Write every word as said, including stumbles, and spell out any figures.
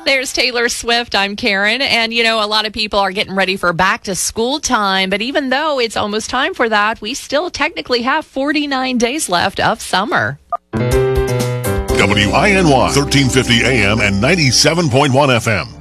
There's Taylor Swift. I'm Karen. And, you know, a lot of people are getting ready for back to school time. But even though it's almost time for that, we still technically have forty-nine days left of summer. W I N Y, thirteen fifty A M and ninety-seven point one F M.